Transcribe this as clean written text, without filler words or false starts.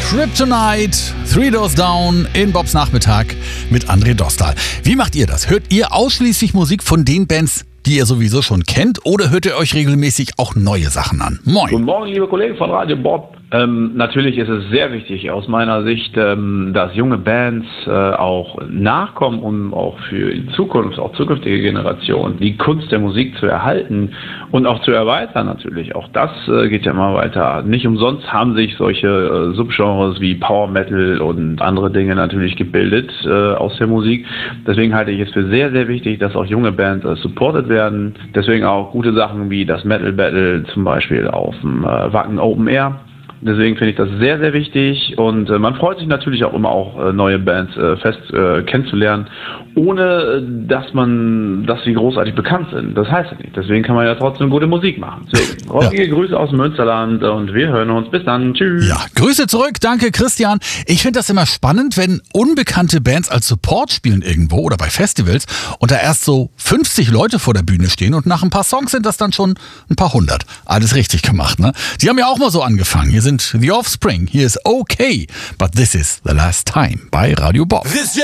Kryptonite, Three Doors Down in Bobs Nachmittag mit André Dostal. Wie macht ihr das? Hört ihr ausschließlich Musik von den Bands, die ihr sowieso schon kennt, oder hört ihr euch regelmäßig auch neue Sachen an? Moin. Guten Morgen, liebe Kollegen von Radio Bob. Natürlich ist es sehr wichtig aus meiner Sicht, dass junge Bands auch nachkommen, um auch für die Zukunft, auch zukünftige Generationen, die Kunst der Musik zu erhalten und auch zu erweitern natürlich. Auch das geht ja immer weiter. Nicht umsonst haben sich solche Subgenres wie Power Metal und andere Dinge natürlich gebildet aus der Musik. Deswegen halte ich es für sehr, sehr wichtig, dass auch junge Bands supported werden. Deswegen auch gute Sachen wie das Metal Battle zum Beispiel auf dem Wacken Open Air. Deswegen finde ich das sehr, sehr wichtig und man freut sich natürlich auch immer neue Bands kennenzulernen, ohne dass sie großartig bekannt sind. Das heißt ja nicht. Deswegen kann man ja trotzdem gute Musik machen. Deswegen rostige Grüße aus dem Münsterland und wir hören uns. Bis dann. Tschüss. Ja, Grüße zurück. Danke, Christian. Ich finde das immer spannend, wenn unbekannte Bands als Support spielen irgendwo oder bei Festivals und da erst so 50 Leute vor der Bühne stehen und nach ein paar Songs sind das dann schon ein paar hundert. Alles richtig gemacht, ne? Sie haben ja auch mal so angefangen. Hier sind The Offspring. Hier ist Okay, but this is the last time bei Radio Bob.